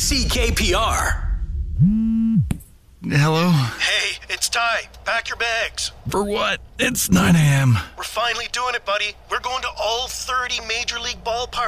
CKPR. Hello? Hey, it's Ty. Pack your bags. For what? It's 9 a.m. We're finally doing it, buddy. We're going to all 30 Major League ballparks.